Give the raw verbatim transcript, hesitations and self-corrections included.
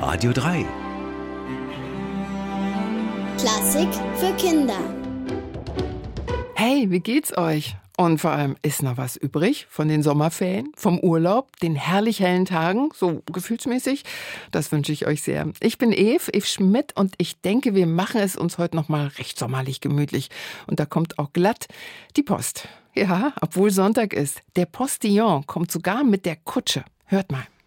Radio drei. Klassik für Kinder. Hey, wie geht's euch? Und vor allem, ist noch was übrig von den Sommerferien, vom Urlaub, den herrlich hellen Tagen, so gefühlsmäßig? Das wünsche ich euch sehr. Ich bin Eve, Eve Schmidt, und ich denke, wir machen es uns heute noch mal recht sommerlich gemütlich. Und da kommt auch glatt die Post. Ja, obwohl Sonntag ist. Der Postillon kommt sogar mit der Kutsche. Hört mal.